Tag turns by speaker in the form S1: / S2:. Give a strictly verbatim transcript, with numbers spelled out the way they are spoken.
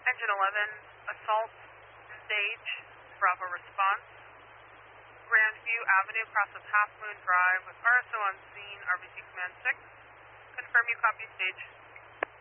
S1: Engine eleven, assault stage, Bravo response. Grandview Avenue crosses Half Moon Drive with R S O on scene, R B C Command six. Confirm you copy stage.